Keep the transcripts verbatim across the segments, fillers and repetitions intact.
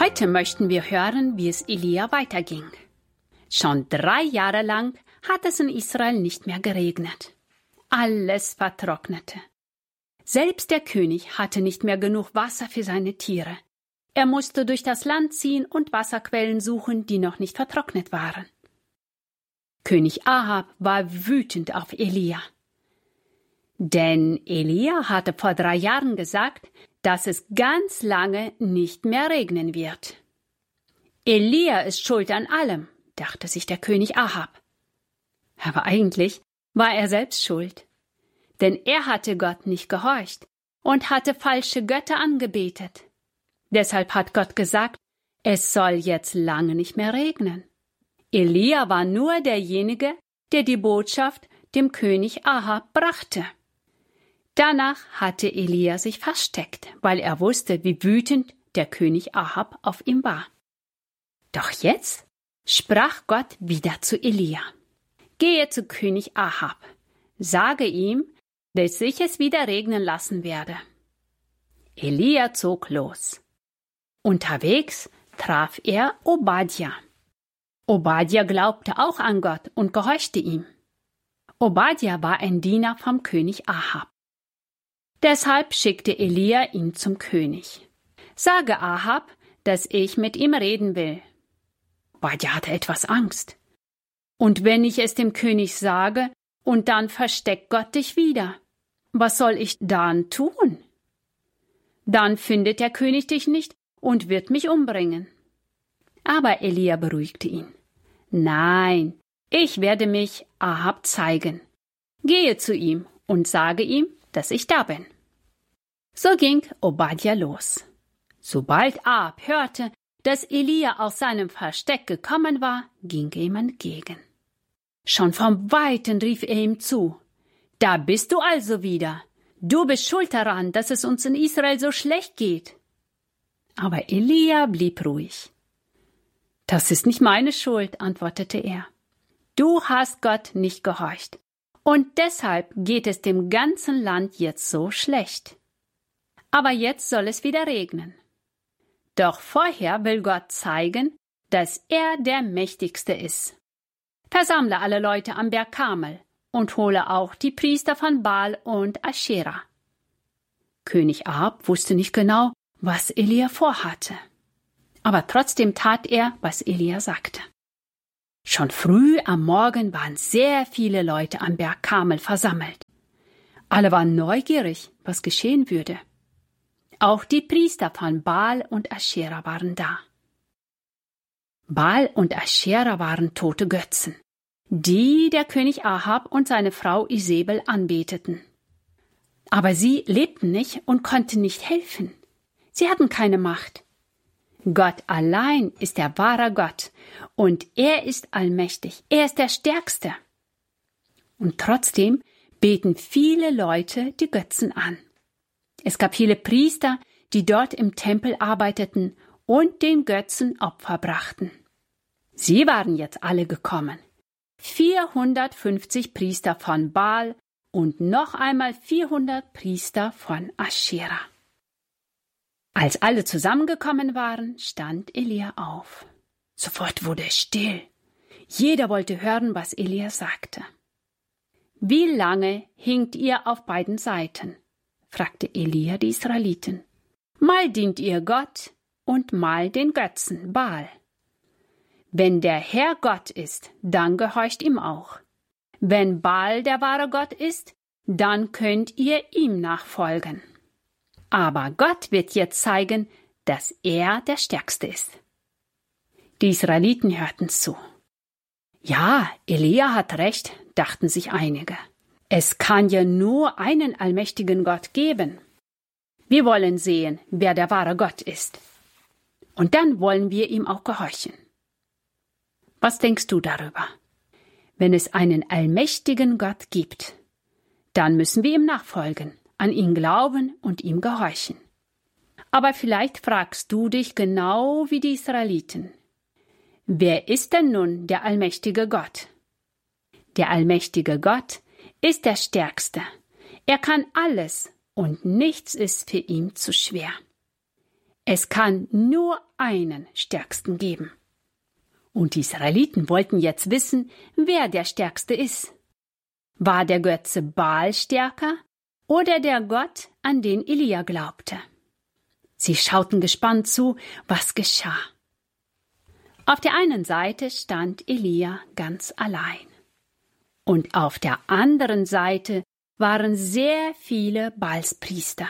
Heute möchten wir hören, wie es Elia weiterging. Schon drei Jahre lang hat es in Israel nicht mehr geregnet. Alles vertrocknete. Selbst der König hatte nicht mehr genug Wasser für seine Tiere. Er musste durch das Land ziehen und Wasserquellen suchen, die noch nicht vertrocknet waren. König Ahab war wütend auf Elia. Denn Elia hatte vor drei Jahren gesagt, dass es ganz lange nicht mehr regnen wird. Elia ist schuld an allem, dachte sich der König Ahab. Aber eigentlich war er selbst schuld. Denn er hatte Gott nicht gehorcht und hatte falsche Götter angebetet. Deshalb hat Gott gesagt, es soll jetzt lange nicht mehr regnen. Elia war nur derjenige, der die Botschaft dem König Ahab brachte. Danach hatte Elia sich versteckt, weil er wusste, wie wütend der König Ahab auf ihn war. Doch jetzt sprach Gott wieder zu Elia. Gehe zu König Ahab, sage ihm, dass ich es wieder regnen lassen werde. Elia zog los. Unterwegs traf er Obadja. Obadja glaubte auch an Gott und gehorchte ihm. Obadja war ein Diener vom König Ahab. Deshalb schickte Elia ihn zum König. Sage Ahab, dass ich mit ihm reden will. Obadja hatte etwas Angst. Und wenn ich es dem König sage, und dann versteckt Gott dich wieder, was soll ich dann tun? Dann findet der König dich nicht und wird mich umbringen. Aber Elia beruhigte ihn. Nein, ich werde mich Ahab zeigen. Gehe zu ihm und sage ihm, dass ich da bin. So ging Obadja los. Sobald Ahab hörte, dass Elia aus seinem Versteck gekommen war, ging er ihm entgegen. Schon vom Weiten rief er ihm zu. Da bist du also wieder. Du bist schuld daran, dass es uns in Israel so schlecht geht. Aber Elia blieb ruhig. Das ist nicht meine Schuld, antwortete er. Du hast Gott nicht gehorcht. Und deshalb geht es dem ganzen Land jetzt so schlecht. Aber jetzt soll es wieder regnen. Doch vorher will Gott zeigen, dass er der Mächtigste ist. Versammle alle Leute am Berg Karmel und hole auch die Priester von Baal und Aschera. König Ahab wusste nicht genau, was Elia vorhatte. Aber trotzdem tat er, was Elia sagte. Schon früh am Morgen waren sehr viele Leute am Berg Karmel versammelt. Alle waren neugierig, was geschehen würde. Auch die Priester von Baal und Aschera waren da. Baal und Aschera waren tote Götzen, die der König Ahab und seine Frau Isebel anbeteten. Aber sie lebten nicht und konnten nicht helfen. Sie hatten keine Macht. Gott allein ist der wahre Gott und er ist allmächtig, er ist der Stärkste. Und trotzdem beten viele Leute die Götzen an. Es gab viele Priester, die dort im Tempel arbeiteten und den Götzen Opfer brachten. Sie waren jetzt alle gekommen. vierhundertfünfzig Priester von Baal und noch einmal vierhundert Priester von Aschera. Als alle zusammengekommen waren, stand Elia auf. Sofort wurde es still. Jeder wollte hören, was Elia sagte. Wie lange hinkt ihr auf beiden Seiten? Fragte Elia die Israeliten. Mal dient ihr Gott und mal den Götzen Baal. Wenn der Herr Gott ist, dann gehorcht ihm auch. Wenn Baal der wahre Gott ist, dann könnt ihr ihm nachfolgen. Aber Gott wird jetzt zeigen, dass er der Stärkste ist. Die Israeliten hörten zu. Ja, Elia hat recht, dachten sich einige. Es kann ja nur einen allmächtigen Gott geben. Wir wollen sehen, wer der wahre Gott ist. Und dann wollen wir ihm auch gehorchen. Was denkst du darüber? Wenn es einen allmächtigen Gott gibt, dann müssen wir ihm nachfolgen, an ihn glauben und ihm gehorchen. Aber vielleicht fragst du dich genau wie die Israeliten. Wer ist denn nun der allmächtige Gott? Der allmächtige Gott ist der Stärkste. Er kann alles und nichts ist für ihn zu schwer. Es kann nur einen Stärksten geben. Und die Israeliten wollten jetzt wissen, wer der Stärkste ist. War der Götze Baal stärker oder der Gott, an den Elia glaubte? Sie schauten gespannt zu, was geschah. Auf der einen Seite stand Elia ganz allein. Und auf der anderen Seite waren sehr viele Baalspriester.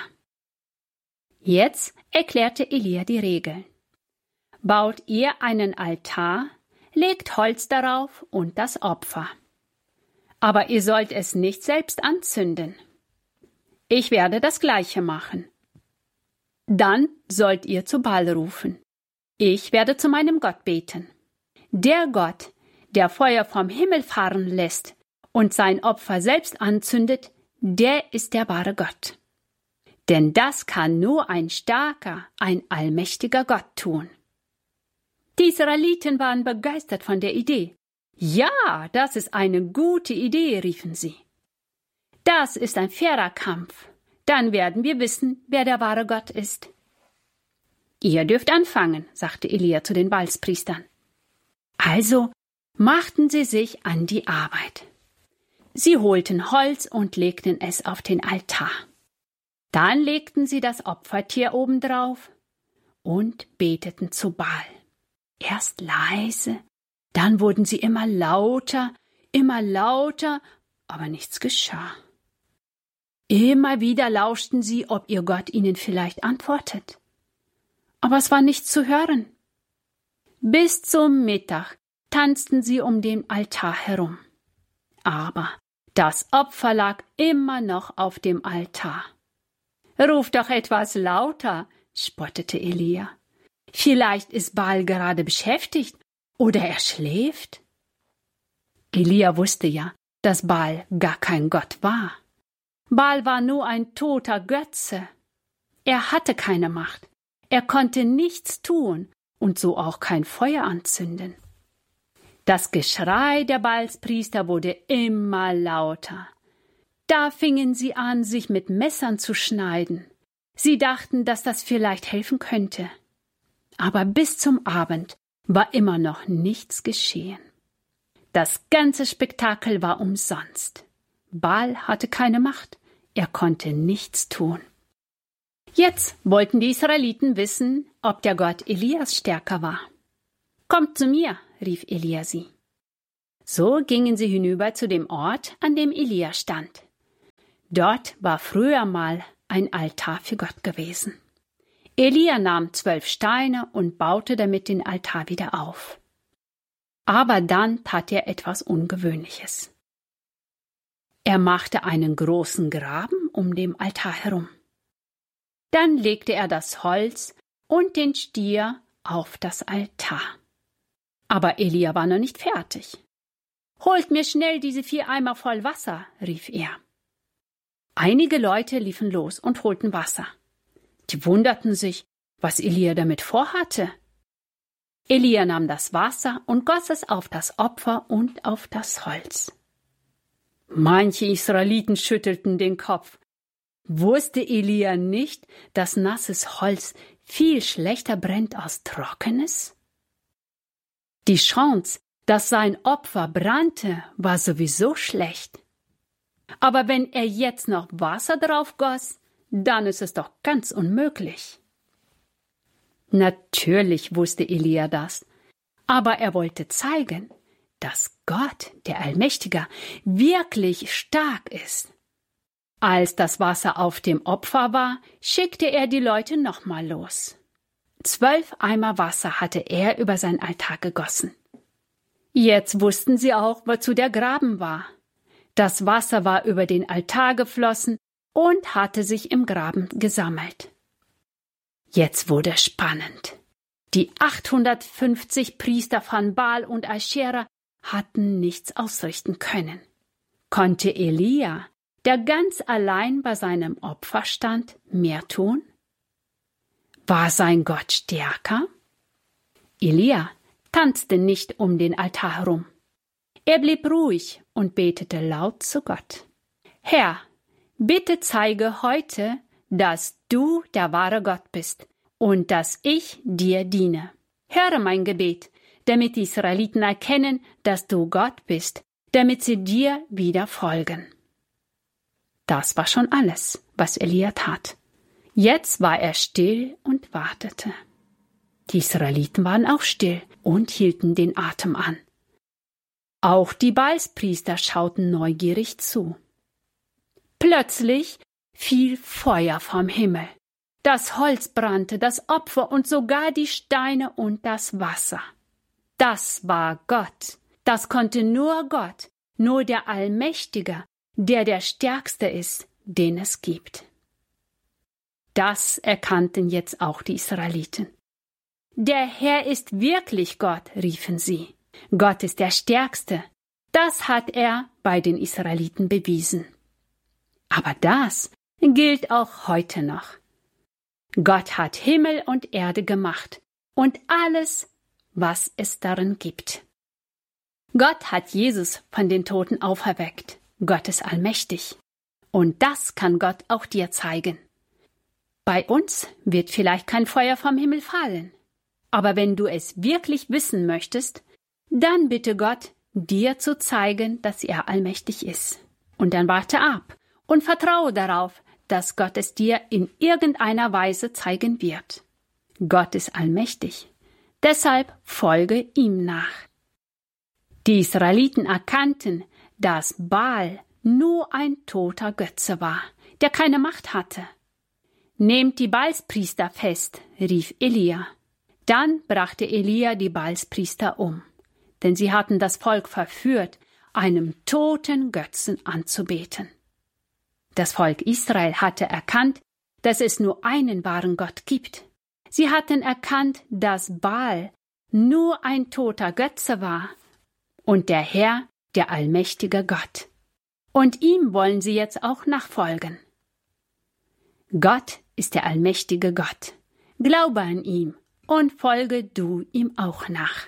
Jetzt erklärte Elia die Regeln. Baut ihr einen Altar, legt Holz darauf und das Opfer. Aber ihr sollt es nicht selbst anzünden. Ich werde das Gleiche machen. Dann sollt ihr zu Baal rufen. Ich werde zu meinem Gott beten. Der Gott, der Feuer vom Himmel fahren lässt und sein Opfer selbst anzündet, der ist der wahre Gott. Denn das kann nur ein starker, ein allmächtiger Gott tun. Die Israeliten waren begeistert von der Idee. Ja, das ist eine gute Idee, riefen sie. Das ist ein fairer Kampf. Dann werden wir wissen, wer der wahre Gott ist. Ihr dürft anfangen, sagte Elia zu den Baalspriestern. Also machten sie sich an die Arbeit. Sie holten Holz und legten es auf den Altar. Dann legten sie das Opfertier obendrauf und beteten zu Baal. Erst leise, dann wurden sie immer lauter, immer lauter, aber nichts geschah. Immer wieder lauschten sie, ob ihr Gott ihnen vielleicht antwortet. Aber es war nichts zu hören. Bis zum Mittag tanzten sie um den Altar herum. Aber das Opfer lag immer noch auf dem Altar. »Ruf doch etwas lauter«, spottete Elia. »Vielleicht ist Baal gerade beschäftigt oder er schläft.« Elia wusste ja, dass Baal gar kein Gott war. Baal war nur ein toter Götze. Er hatte keine Macht. Er konnte nichts tun und so auch kein Feuer anzünden. Das Geschrei der Baalspriester wurde immer lauter. Da fingen sie an, sich mit Messern zu schneiden. Sie dachten, dass das vielleicht helfen könnte. Aber bis zum Abend war immer noch nichts geschehen. Das ganze Spektakel war umsonst. Baal hatte keine Macht. Er konnte nichts tun. Jetzt wollten die Israeliten wissen, ob der Gott Elias stärker war. »Kommt zu mir«, rief Elia sie. So gingen sie hinüber zu dem Ort, an dem Elia stand. Dort war früher mal ein Altar für Gott gewesen. Elia nahm zwölf Steine und baute damit den Altar wieder auf. Aber dann tat er etwas Ungewöhnliches. Er machte einen großen Graben um den Altar herum. Dann legte er das Holz und den Stier auf das Altar. Aber Elia war noch nicht fertig. »Holt mir schnell diese vier Eimer voll Wasser«, rief er. Einige Leute liefen los und holten Wasser. Die wunderten sich, was Elia damit vorhatte. Elia nahm das Wasser und goss es auf das Opfer und auf das Holz. Manche Israeliten schüttelten den Kopf. Wusste Elia nicht, dass nasses Holz viel schlechter brennt als trockenes? Die Chance, dass sein Opfer brannte, war sowieso schlecht. Aber wenn er jetzt noch Wasser drauf goss, dann ist es doch ganz unmöglich. Natürlich wusste Elia das, aber er wollte zeigen, dass Gott, der Allmächtige, wirklich stark ist. Als das Wasser auf dem Opfer war, schickte er die Leute nochmal los. Zwölf Eimer Wasser hatte er über sein Altar gegossen. Jetzt wussten sie auch, wozu der Graben war. Das Wasser war über den Altar geflossen und hatte sich im Graben gesammelt. Jetzt wurde es spannend. Die achthundertfünfzig Priester von Baal und Aschera hatten nichts ausrichten können. Konnte Elia, der ganz allein bei seinem Opfer stand, mehr tun? War sein Gott stärker? Elia tanzte nicht um den Altar herum. Er blieb ruhig und betete laut zu Gott. »Herr, bitte zeige heute, dass du der wahre Gott bist und dass ich dir diene. Höre mein Gebet, damit die Israeliten erkennen, dass du Gott bist, damit sie dir wieder folgen. Das war schon alles, was Elia tat. Jetzt war er still und wartete. Die Israeliten waren auch still und hielten den Atem an. Auch die Baalspriester schauten neugierig zu. Plötzlich fiel Feuer vom Himmel. Das Holz brannte, das Opfer und sogar die Steine und das Wasser. Das war Gott. Das konnte nur Gott, nur der Allmächtige, der der Stärkste ist, den es gibt. Das erkannten jetzt auch die Israeliten. Der Herr ist wirklich Gott, riefen sie. Gott ist der Stärkste. Das hat er bei den Israeliten bewiesen. Aber das gilt auch heute noch. Gott hat Himmel und Erde gemacht und alles, was es darin gibt. Gott hat Jesus von den Toten auferweckt. Gott ist allmächtig. Und das kann Gott auch dir zeigen. Bei uns wird vielleicht kein Feuer vom Himmel fallen. Aber wenn du es wirklich wissen möchtest, dann bitte Gott, dir zu zeigen, dass er allmächtig ist. Und dann warte ab und vertraue darauf, dass Gott es dir in irgendeiner Weise zeigen wird. Gott ist allmächtig. Deshalb folge ihm nach. Die Israeliten erkannten, dass Baal nur ein toter Götze war, der keine Macht hatte. Nehmt die Baalspriester fest, rief Elia. Dann brachte Elia die Baalspriester um, denn sie hatten das Volk verführt, einem toten Götzen anzubeten. Das Volk Israel hatte erkannt, dass es nur einen wahren Gott gibt. Sie hatten erkannt, dass Baal nur ein toter Götze war und der Herr der allmächtige Gott. Und ihm wollen sie jetzt auch nachfolgen. Gott ist der allmächtige Gott. Glaube an ihn und folge du ihm auch nach.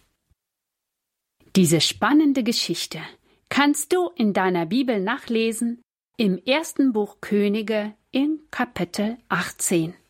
Diese spannende Geschichte kannst du in deiner Bibel nachlesen im ersten Buch Könige in Kapitel achtzehn.